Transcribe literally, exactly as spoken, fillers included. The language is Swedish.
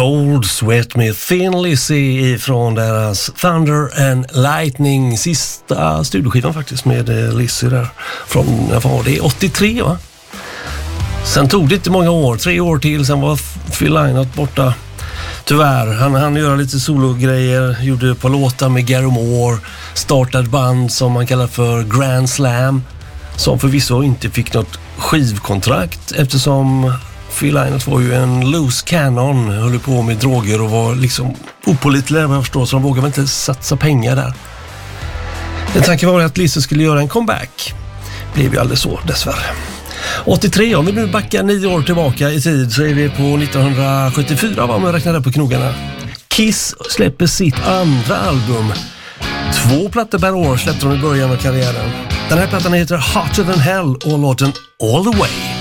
Cold Sweat med Thin Lizzy från deras Thunder and Lightning, sista studioskivan faktiskt med Lizzy där från, när var det, åttiotre va? Sen tog det inte många år, tre år till, sen var Phil Lynott borta. Tyvärr, han hann göra lite sologrejer, gjorde ett par låtar med Gary Moore, startade band som man kallar för Grand Slam, som förvisso inte fick något skivkontrakt eftersom Phil Lynott var ju en loose cannon, höll på med droger och var liksom opålitlig, vad jag förstår, så de vågade inte satsa pengar där. Den tanken var att Lizzy skulle göra en comeback. Blev ju aldrig så, dessvärre. åttiotre, om vi nu backar nio år tillbaka i tid så är vi på nittonhundrasjuttiofyra, vad man räknar på knogarna. Kiss släpper sitt andra album. Två plattor per år släppte de i början av karriären. Den här plattan heter Hotter Than Hell och låten All The Way.